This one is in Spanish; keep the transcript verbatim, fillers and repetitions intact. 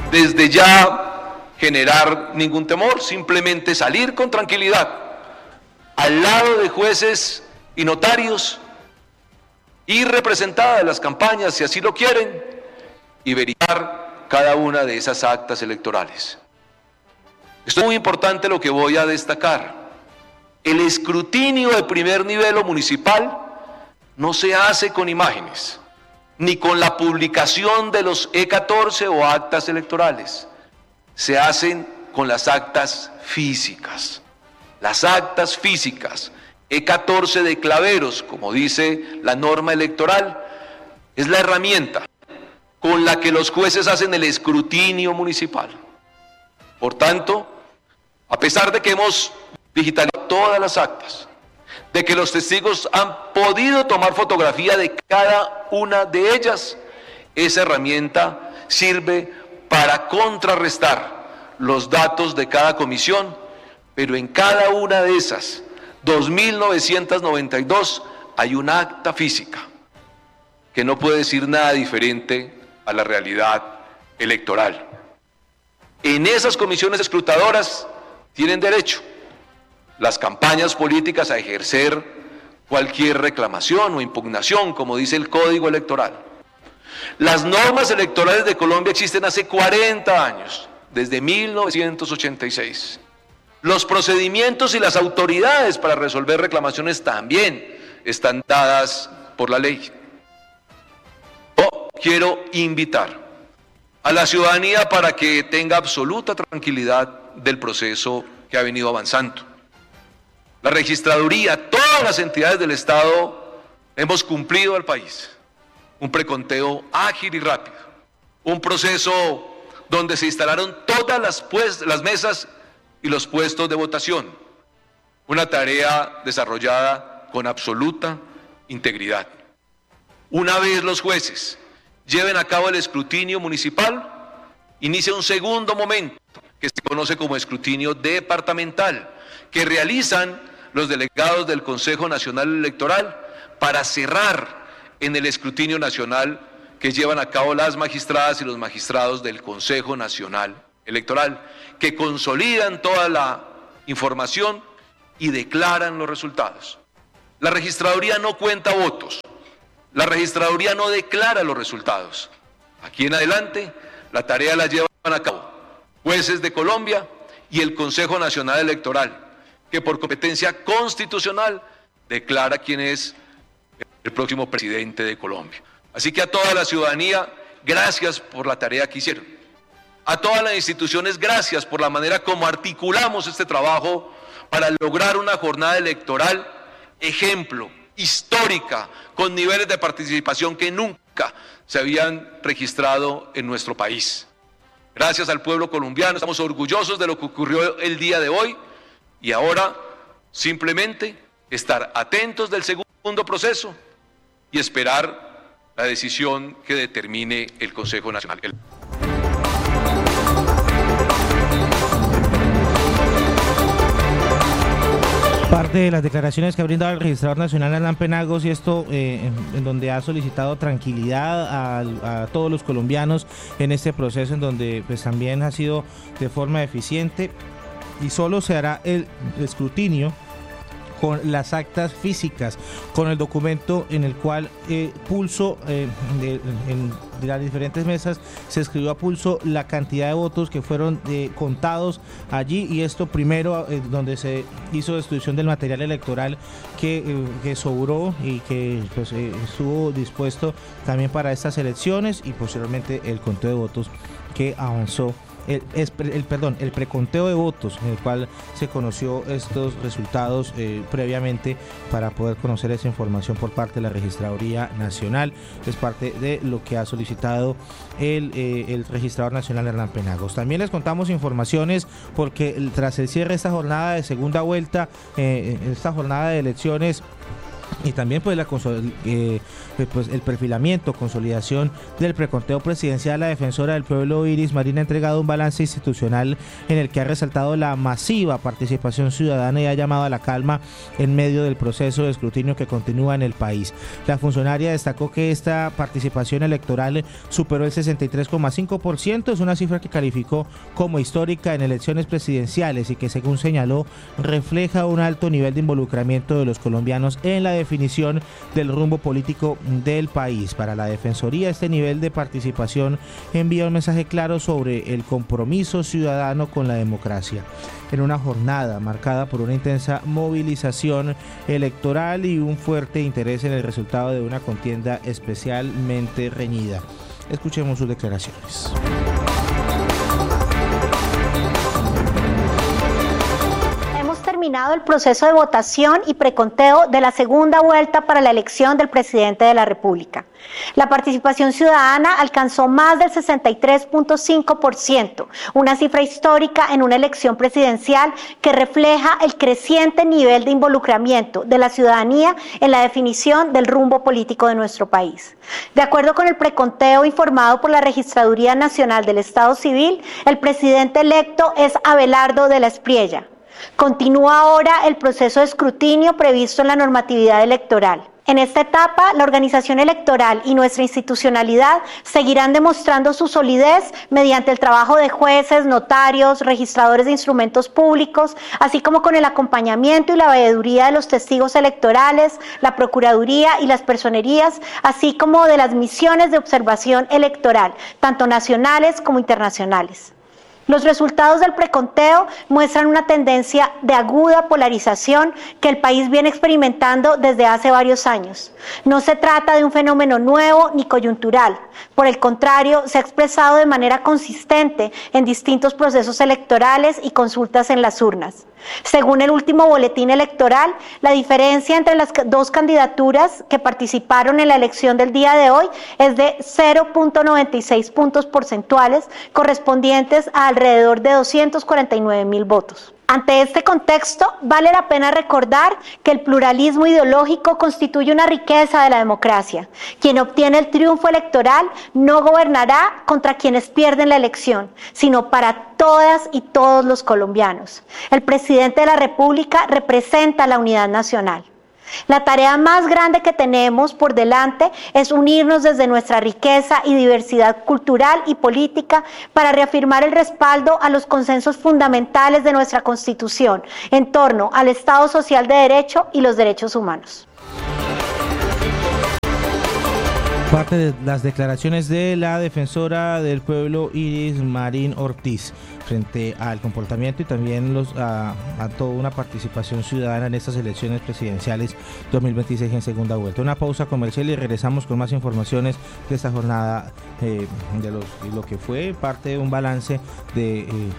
desde ya generar ningún temor, simplemente salir con tranquilidad al lado de jueces y notarios, ir representada de las campañas si así lo quieren y verificar cada una de esas actas electorales. Esto es muy importante lo que voy a destacar. El escrutinio de primer nivel o municipal no se hace con imágenes, ni con la publicación de los E catorce o actas electorales. Se hacen con las actas físicas. Las actas físicas, E catorce de claveros, como dice la norma electoral, es la herramienta con la que los jueces hacen el escrutinio municipal. Por tanto, a pesar de que hemos digitalizado todas las actas, de que los testigos han podido tomar fotografía de cada una de ellas, esa herramienta sirve para contrarrestar los datos de cada comisión, pero en cada una de esas dos mil novecientas noventa y dos hay una acta física que no puede decir nada diferente a la realidad electoral. En esas comisiones escrutadoras tienen derecho las campañas políticas a ejercer cualquier reclamación o impugnación, como dice el Código Electoral. Las normas electorales de Colombia existen hace cuarenta años, desde mil novecientos ochenta y seis. Los procedimientos y las autoridades para resolver reclamaciones también están dadas por la ley. Yo quiero invitar a la ciudadanía para que tenga absoluta tranquilidad del proceso que ha venido avanzando. La registraduría, todas las entidades del Estado hemos cumplido al país un preconteo ágil y rápido, un proceso donde se instalaron todas las, pues, las mesas y los puestos de votación, una tarea desarrollada con absoluta integridad. Una vez los jueces lleven a cabo el escrutinio municipal, inicia un segundo momento que se conoce como escrutinio departamental, que realizan los delegados del Consejo Nacional Electoral para cerrar en el escrutinio nacional que llevan a cabo las magistradas y los magistrados del Consejo Nacional Electoral, que consolidan toda la información y declaran los resultados. La registraduría no cuenta votos, la registraduría no declara los resultados. Aquí en adelante la tarea la llevan a cabo jueces de Colombia y el Consejo Nacional Electoral, que por competencia constitucional declara quién es el próximo presidente de Colombia. Así que a toda la ciudadanía, gracias por la tarea que hicieron. A todas las instituciones, gracias por la manera como articulamos este trabajo para lograr una jornada electoral ejemplo, histórica, con niveles de participación que nunca se habían registrado en nuestro país. Gracias al pueblo colombiano, estamos orgullosos de lo que ocurrió el día de hoy y ahora simplemente estar atentos del segundo proceso y esperar la decisión que determine el Consejo Nacional. Parte de las declaraciones que ha brindado el registrador nacional Hernán Penagos, y esto eh, en, en donde ha solicitado tranquilidad a, a todos los colombianos en este proceso, en donde pues también ha sido de forma eficiente y solo se hará el escrutinio con las actas físicas, con el documento en el cual eh, pulso eh, de, en, de las diferentes mesas se escribió a pulso la cantidad de votos que fueron eh, contados allí, y esto primero eh, donde se hizo distribución del material electoral que, eh, que sobró y que pues, eh, estuvo dispuesto también para estas elecciones, y posteriormente el conteo de votos que avanzó. El, el, perdón, el preconteo de votos, en el cual se conoció estos resultados eh, previamente para poder conocer esa información por parte de la Registraduría Nacional. Es parte de lo que ha solicitado el, eh, el registrador nacional Hernán Penagos. También les contamos informaciones porque tras el cierre de esta jornada de segunda vuelta, eh, esta jornada de elecciones y también pues, la, eh, pues el perfilamiento, consolidación del preconteo presidencial. La defensora del pueblo Iris Marín ha entregado un balance institucional en el que ha resaltado la masiva participación ciudadana y ha llamado a la calma en medio del proceso de escrutinio que continúa en el país. La funcionaria destacó que esta participación electoral superó el sesenta y tres coma cinco por ciento, es una cifra que calificó como histórica en elecciones presidenciales y que, según señaló, refleja un alto nivel de involucramiento de los colombianos en la definición del rumbo político del país. Para la Defensoría, este nivel de participación envía un mensaje claro sobre el compromiso ciudadano con la democracia. En una jornada marcada por una intensa movilización electoral y un fuerte interés en el resultado de una contienda especialmente reñida. Escuchemos sus declaraciones. Terminado el proceso de votación y preconteo de la segunda vuelta para la elección del presidente de la República. La participación ciudadana alcanzó más del sesenta y tres punto cinco por ciento, una cifra histórica en una elección presidencial que refleja el creciente nivel de involucramiento de la ciudadanía en la definición del rumbo político de nuestro país. De acuerdo con el preconteo informado por la Registraduría Nacional del Estado Civil, el presidente electo es Abelardo de la Espriella. Continúa ahora el proceso de escrutinio previsto en la normatividad electoral. En esta etapa, la organización electoral y nuestra institucionalidad seguirán demostrando su solidez mediante el trabajo de jueces, notarios, registradores de instrumentos públicos, así como con el acompañamiento y la veeduría de los testigos electorales, la Procuraduría y las personerías, así como de las misiones de observación electoral, tanto nacionales como internacionales. Los resultados del preconteo muestran una tendencia de aguda polarización que el país viene experimentando desde hace varios años. No se trata de un fenómeno nuevo ni coyuntural. Por el contrario, se ha expresado de manera consistente en distintos procesos electorales y consultas en las urnas. Según el último boletín electoral, la diferencia entre las dos candidaturas que participaron en la elección del día de hoy es de cero punto noventa y seis puntos porcentuales, correspondientes a alrededor de doscientos cuarenta y nueve mil votos. Ante este contexto, vale la pena recordar que el pluralismo ideológico constituye una riqueza de la democracia. Quien obtiene el triunfo electoral no gobernará contra quienes pierden la elección, sino para todas y todos los colombianos. El presidente de la República representa la unidad nacional. La tarea más grande que tenemos por delante es unirnos desde nuestra riqueza y diversidad cultural y política para reafirmar el respaldo a los consensos fundamentales de nuestra Constitución en torno al Estado Social de Derecho y los derechos humanos. Parte de las declaraciones de la defensora del pueblo Iris Marín Ortiz frente al comportamiento y también los, a, a toda una participación ciudadana en estas elecciones presidenciales dos mil veintiséis en segunda vuelta. Una pausa comercial y regresamos con más informaciones de esta jornada, eh, de, los, de lo que fue parte de un balance de... Eh,